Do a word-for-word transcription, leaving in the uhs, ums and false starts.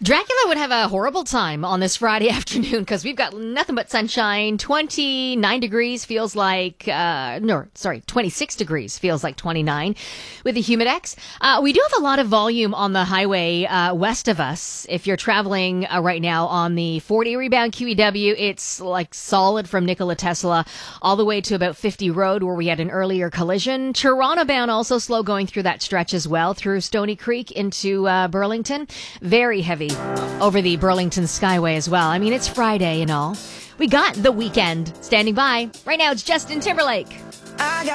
Dracula would have a horrible time on this Friday afternoon because we've got nothing but sunshine. twenty-nine degrees feels like, uh, no, sorry, twenty-six degrees feels like twenty-nine with the Humidex. Uh, we do have a lot of volume on the highway uh, west of us. If you're traveling uh, right now on the forty rebound Q E W, it's like solid from Nikola Tesla all the way to about fifty Road where we had an earlier collision. Toronto bound also slow going through that stretch as well, through Stony Creek into uh, Burlington. Very heavy over the Burlington Skyway as well. I mean, it's Friday and all. We got the weekend standing by. Right now, it's Justin Timberlake.